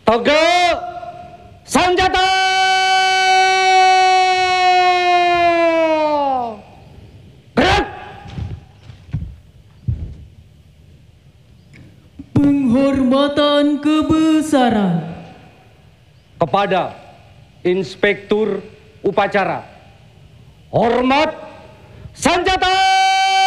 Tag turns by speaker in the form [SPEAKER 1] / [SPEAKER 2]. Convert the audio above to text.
[SPEAKER 1] Tegak senjata. Gerak.
[SPEAKER 2] Penghormatan kebesaran
[SPEAKER 1] Kepada Inspektur Upacara. Hormat senjata.